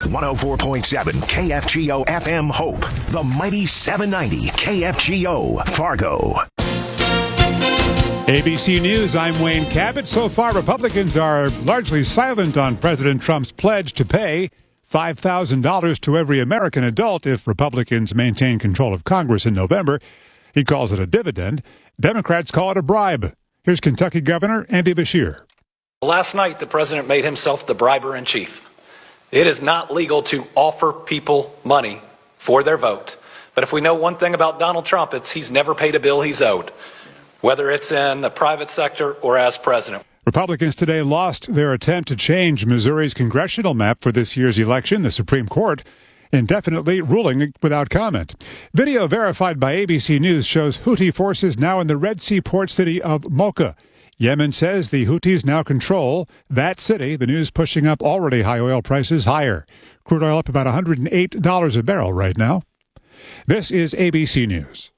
104.7 KFGO FM Hope. The mighty 790 KFGO Fargo. ABC News, I'm Wayne Cabot. So far, Republicans are largely silent on President Trump's pledge to pay $5,000 to every American adult if Republicans maintain control of Congress in November. He calls it a dividend. Democrats call it a bribe. Here's Kentucky Governor Andy Beshear. Last night, the president made himself the briber-in-chief. It is not legal to offer people money for their vote. But if we know one thing about Donald Trump, it's he's never paid a bill he's owed, whether it's in the private sector or as president. Republicans today lost their attempt to change Missouri's congressional map for this year's election. The Supreme Court indefinitely ruling without comment. Video verified by ABC News shows Houthi forces now in the Red Sea port city of Mocha. Yemen says the Houthis now control that city. The news pushing up already high oil prices higher. Crude oil up about $108 a barrel right now. This is ABC News.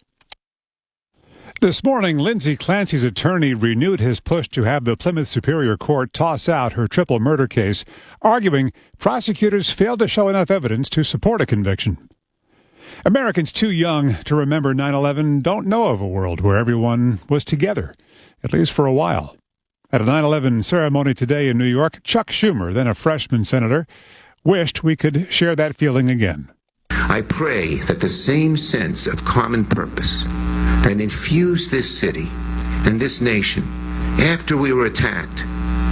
This morning, Lindsay Clancy's attorney renewed his push to have the Plymouth Superior Court toss out her triple murder case, arguing prosecutors failed to show enough evidence to support a conviction. Americans too young to remember 9/11 don't know of a world where everyone was together, at least for a while. At a 9/11 ceremony today in New York, Chuck Schumer, then a freshman senator, wished we could share that feeling again. I pray that the same sense of common purpose that infused this city and this nation after we were attacked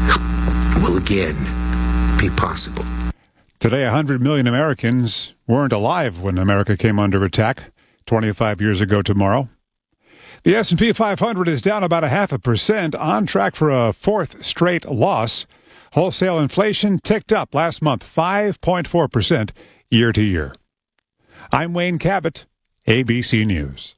will again be possible. Today, 100 million Americans weren't alive when America came under attack 25 years ago tomorrow. The S&P 500 is down about 0.5%, on track for a fourth straight loss. Wholesale inflation ticked up last month, 5.4% year to year. I'm Wayne Cabot, ABC News.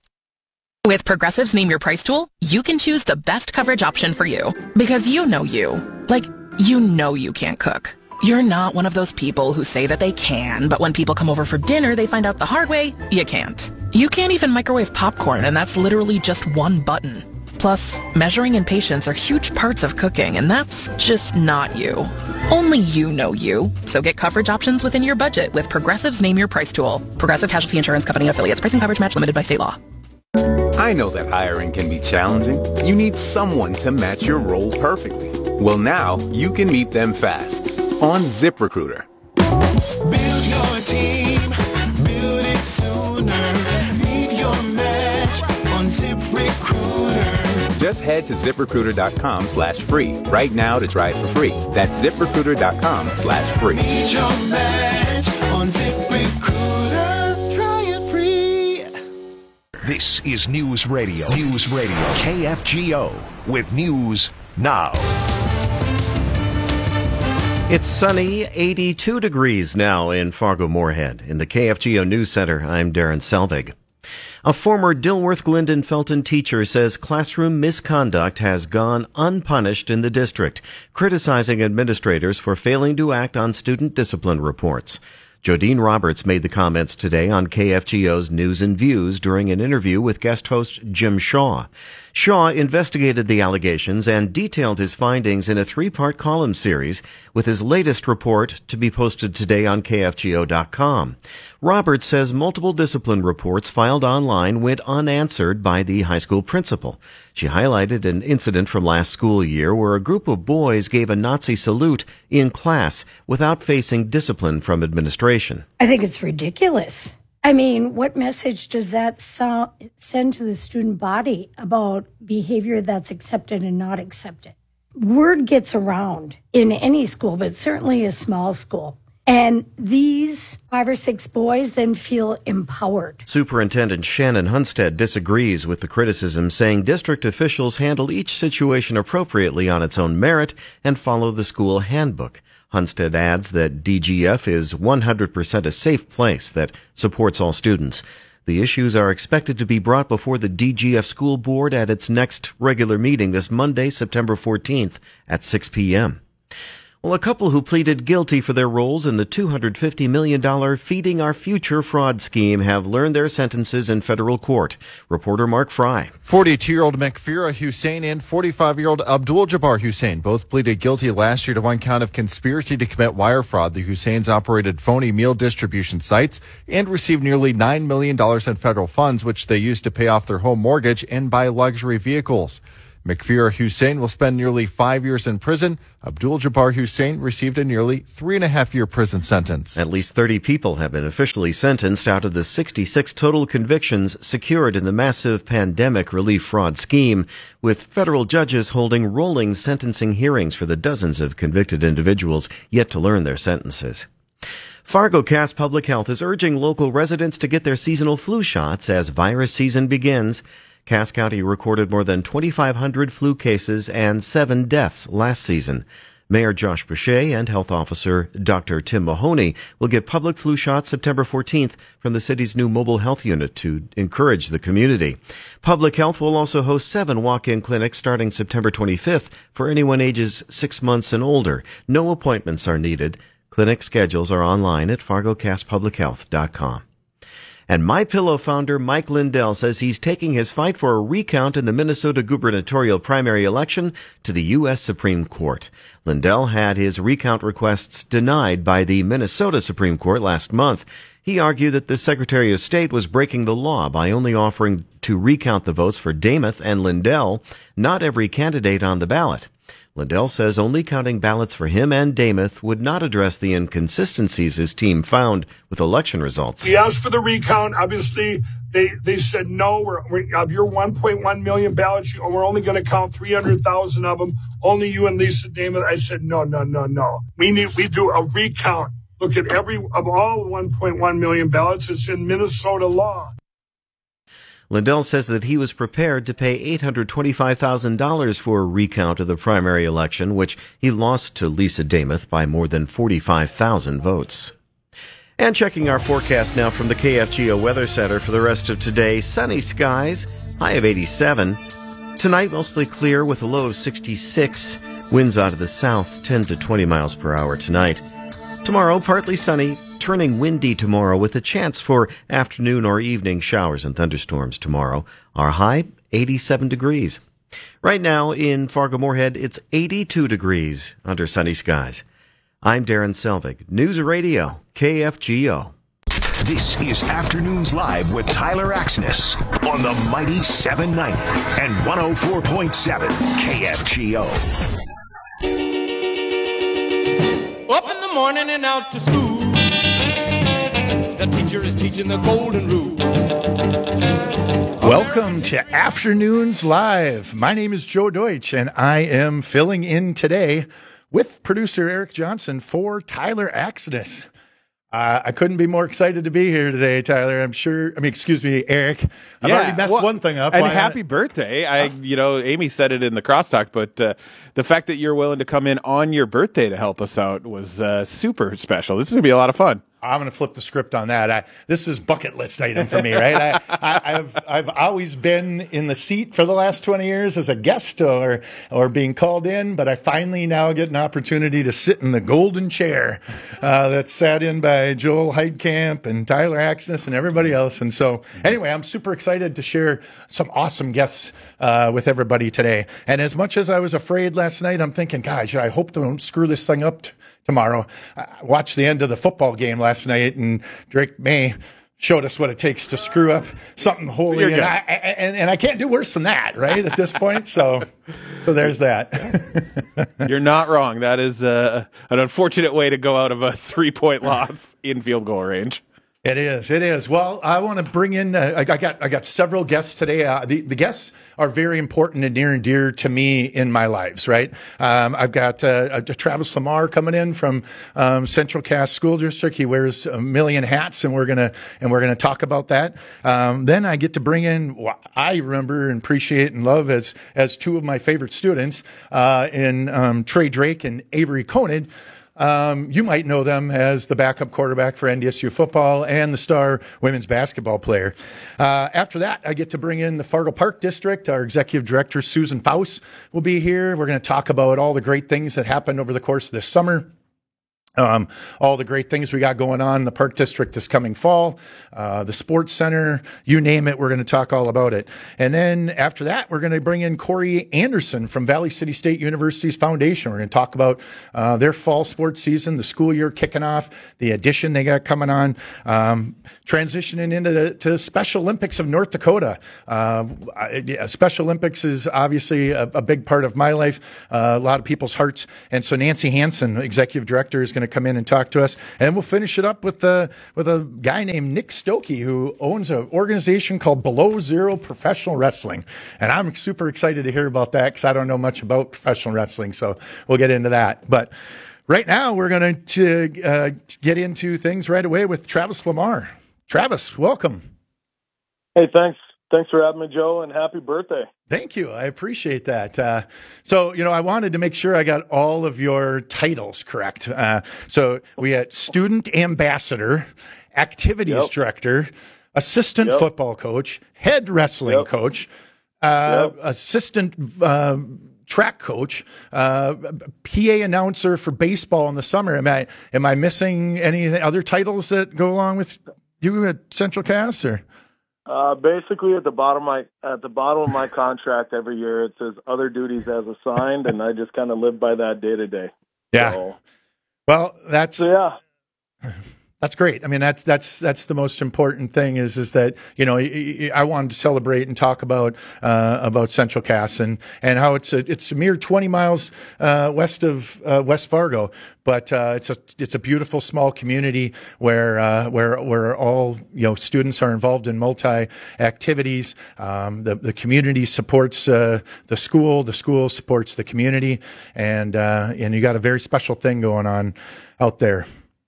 With Progressive's Name Your Price tool, you can choose the best coverage option for you. Because you know you. Like, you know you can't cook. You're not one of those people who say that they can, but when people come over for dinner, they find out the hard way, you can't. You can't even microwave popcorn, and that's literally just one button. Plus, measuring and patience are huge parts of cooking, and that's just not you. Only you know you. So get coverage options within your budget with Progressive's Name Your Price tool. Progressive Casualty Insurance Company affiliates. Pricing coverage match limited by state law. I know that hiring can be challenging. You need someone to match your role perfectly. Well, now you can meet them fast on ZipRecruiter. Build your team, build it sooner. Meet your match on ZipRecruiter. Just head to ZipRecruiter.com/free right now to try it for free. That's ZipRecruiter.com/free. Meet your match on ZipRecruiter. Try it free. This is News Radio. News Radio KFGO with News Now. It's sunny, 82 degrees now in Fargo-Moorhead. In the KFGO News Center, I'm Darren Selvig. A former Dilworth-Glendon Felton teacher says classroom misconduct has gone unpunished in the district, criticizing administrators for failing to act on student discipline reports. Jodine Roberts made the comments today on KFGO's News and Views during an interview with guest host Jim Shaw. Shaw investigated the allegations and detailed his findings in a 3-part column series, with his latest report to be posted today on KFGO.com. Roberts says multiple discipline reports filed online went unanswered by the high school principal. She highlighted an incident from last school year where a group of boys gave a Nazi salute in class without facing discipline from administration. I think it's ridiculous. I mean, what message does that send to the student body about behavior that's accepted and not accepted? Word gets around in any school, but certainly a small school. And these 5 or 6 boys then feel empowered. Superintendent Shannon Hunstead disagrees with the criticism, saying district officials handle each situation appropriately on its own merit and follow the school handbook. Hunstead adds that DGF is 100% a safe place that supports all students. The issues are expected to be brought before the DGF School Board at its next regular meeting this Monday, September 14th at 6 p.m. Well, a couple who pleaded guilty for their roles in the $250 million Feeding Our Future fraud scheme have learned their sentences in federal court. Reporter Mark Fry. 42-year-old Makfira Hussein and 45-year-old Abdul Jabbar Hussein both pleaded guilty last year to one count of conspiracy to commit wire fraud. The Husseins operated phony meal distribution sites and received nearly $9 million in federal funds, which they used to pay off their home mortgage and buy luxury vehicles. Makfira Hussein will spend nearly 5 years in prison. Abdul Jabbar Hussein received a nearly 3.5-year prison sentence. At least 30 people have been officially sentenced out of the 66 total convictions secured in the massive pandemic relief fraud scheme, with federal judges holding rolling sentencing hearings for the dozens of convicted individuals yet to learn their sentences. Fargo Cass Public Health is urging local residents to get their seasonal flu shots as virus season begins. Cass County recorded more than 2,500 flu cases and 7 deaths last season. Mayor Josh Boucher and Health Officer Dr. Tim Mahoney will get public flu shots September 14th from the city's new mobile health unit to encourage the community. Public Health will also host 7 walk-in clinics starting September 25th for anyone ages 6 months and older. No appointments are needed. Clinic schedules are online at FargoCassPublicHealth.com. And MyPillow founder Mike Lindell says he's taking his fight for a recount in the Minnesota gubernatorial primary election to the U.S. Supreme Court. Lindell had his recount requests denied by the Minnesota Supreme Court last month. He argued that the Secretary of State was breaking the law by only offering to recount the votes for Demuth and Lindell, not every candidate on the ballot. Lindell says only counting ballots for him and Demuth would not address the inconsistencies his team found with election results. We asked for the recount. Obviously, they said, no, we're of your 1.1 million ballots, we're only going to count 300,000 of them. Only you and Lisa Demuth. I said, no. We do a recount. Look at all 1.1 million ballots. It's in Minnesota law. Lindell says that he was prepared to pay $825,000 for a recount of the primary election, which he lost to Lisa Demuth by more than 45,000 votes. And checking our forecast now from the KFGO Weather Center for the rest of today. Sunny skies, high of 87. Tonight, mostly clear with a low of 66. Winds out of the south, 10 to 20 miles per hour tonight. Tomorrow, partly sunny, turning windy tomorrow with a chance for afternoon or evening showers and thunderstorms tomorrow. Our high, 87 degrees. Right now in Fargo-Moorhead, it's 82 degrees under sunny skies. I'm Darren Selvig, News Radio, KFGO. This is Afternoons Live with Tyler Axness on the mighty 790 and 104.7 KFGO. Up in the morning and out to school. The teacher is teaching the golden rule. Welcome to Afternoons Live. My name is Joe Deutsch, and I am filling in today with producer Eric Johnson for Tyler Axness. I couldn't be more excited to be here today, Tyler. Excuse me, Eric. I've already messed one thing up. And happy birthday. Amy said it in the crosstalk, but the fact that you're willing to come in on your birthday to help us out was super special. This is going to be a lot of fun. I'm going to flip the script on that. This is bucket list item for me, right? I've always been in the seat for the last 20 years as a guest or being called in, but I finally now get an opportunity to sit in the golden chair that's sat in by Joel Heidkamp and Tyler Axness and everybody else. And so anyway, I'm super excited to share some awesome guests with everybody today. And as much as I was afraid last night, I'm thinking, gosh, I hope they don't screw this thing up tomorrow. I watched the end of the football game last night, and Drake May showed us what it takes to screw up something holy, and I can't do worse than that, right, at this point. So there's that. You're not wrong. That is an unfortunate way to go out of a 3-point loss in field goal range. It is. Well, I want to bring in. I got several guests today. The guests are very important and near and dear to me in my lives. Right. I've got Travis Lamar coming in from Central Cass School District. He wears a million hats, and we're gonna talk about that. Then I get to bring in what I remember and appreciate and love as two of my favorite students in Trey Drake and Avery Conant. You might know them as the backup quarterback for NDSU football and the star women's basketball player. After that, I get to bring in the Fargo Park District. Our executive director, Susan Faust, will be here. We're going to talk about all the great things that happened over the course of this summer. All the great things we got going on in the Park District this coming fall, the Sports Center, you name it, we're going to talk all about it. And then after that, we're going to bring in Corey Anderson from Valley City State University's foundation. We're going to talk about their fall sports season, the school year kicking off, the addition they got coming on, transitioning into the Special Olympics of North Dakota. Special Olympics is obviously a big part of my life, a lot of people's hearts. And so Nancy Hansen, executive director, is going to come in and talk to us, and we'll finish it up with a guy named Nick Stokey, who owns an organization called Below Zero Professional Wrestling, and I'm super excited to hear about that because I don't know much about professional wrestling, so we'll get into that. But right now, we're going to get into things right away with Travis Lamar. Travis, welcome. Hey, thanks. Thanks for having me, Joe, and happy birthday. Thank you. I appreciate that. So, I wanted to make sure I got all of your titles correct. So we had student ambassador, activities director, assistant football coach, head wrestling coach, assistant track coach, PA announcer for baseball in the summer. Am I missing any other titles that go along with you at Central Cass, or? Basically, at the bottom of my contract every year, it says other duties as assigned, and I just kind of live by that day to day. Yeah. So, well, that's great. I mean, that's the most important thing is that, I wanted to celebrate and talk about Central Cass and how it's a mere 20 miles west of West Fargo, but it's a beautiful small community where all students are involved in multi activities. The community supports the school supports the community, and you got a very special thing going on out there.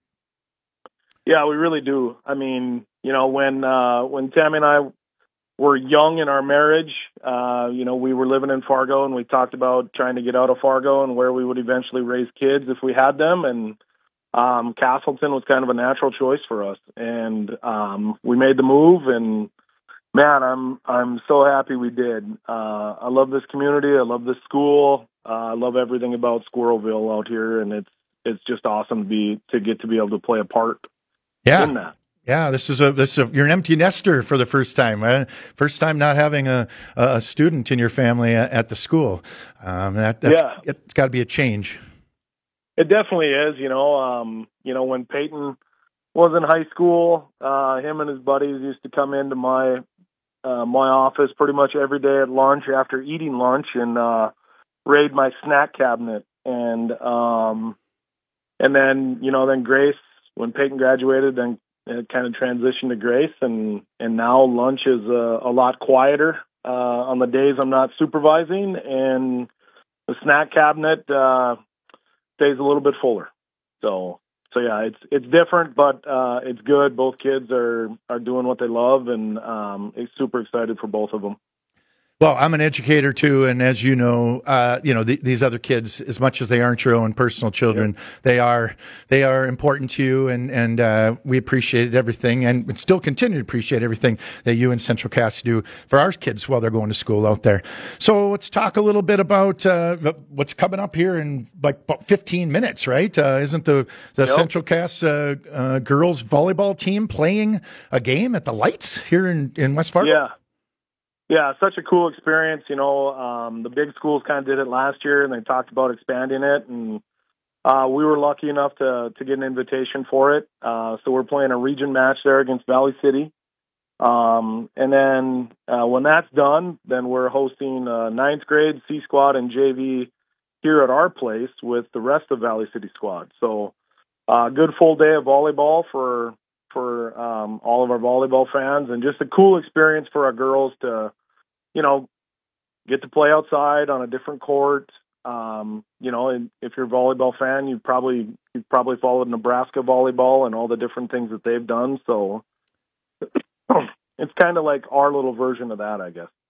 Yeah, we really do. I mean, when Tammy and I were young in our marriage, we were living in Fargo, and we talked about trying to get out of Fargo and where we would eventually raise kids if we had them. And Castleton was kind of a natural choice for us. And we made the move, and man, I'm so happy we did. I love this community. I love this school. I love everything about Squirrelville out here, and it's just awesome to get to be able to play a part. In that. Yeah, you're an empty nester for the first time, right? First time not having a student in your family at the school. It's got to be a change. It definitely is. When Peyton was in high school, him and his buddies used to come into my office pretty much every day at lunch after eating lunch and raid my snack cabinet, and then Grace. When Peyton graduated, then it kind of transitioned to Grace, and now lunch is a lot quieter on the days I'm not supervising, and the snack cabinet stays a little bit fuller. So yeah, it's different, but it's good. Both kids are doing what they love, and I'm super excited for both of them. Well, I'm an educator too, and as you know, these other kids, as much as they aren't your own personal children, they are important to you, and we appreciate everything, and still continue to appreciate everything that you and Central Cass do for our kids while they're going to school out there. So let's talk a little bit about what's coming up here in about 15 minutes, right? Isn't the Central Cass girls volleyball team playing a game at the Lights here in West Fargo? Yeah. Yeah, such a cool experience. The big schools kind of did it last year, and they talked about expanding it, and we were lucky enough to get an invitation for it. So we're playing a region match there against Valley City. And then when that's done, then we're hosting 9th grade, C squad, and JV here at our place with the rest of Valley City squad. So good full day of volleyball for all of our volleyball fans, and just a cool experience for our girls to, get to play outside on a different court. And if you're a volleyball fan, you've probably followed Nebraska volleyball and all the different things that they've done. So it's kind of like our little version of that, I guess.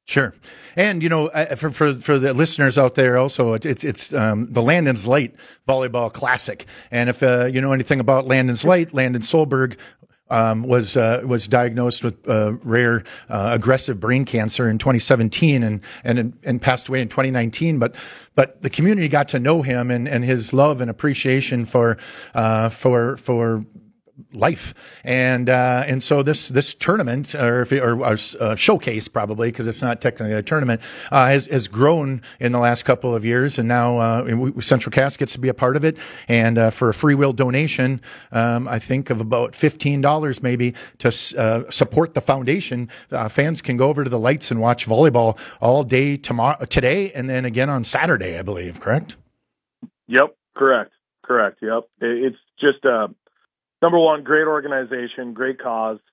Sure. And, for the listeners out there also, it's the Landon's Light Volleyball Classic. And if you know anything about Landon's Light, Landon Solberg was diagnosed with rare aggressive brain cancer in 2017 and passed away in 2019. But the community got to know him and his love and appreciation for life, and so this tournament or showcase, probably because it's not technically a tournament, has grown in the last couple of years, and now Central Cass gets to be a part of it, and for a free will donation, I think of about $15 maybe to support the foundation, fans can go over to the lights and watch volleyball all day today, and then again on Saturday, I believe. Correct? Yep. Correct. Yep. It's just number one, great organization, great cause.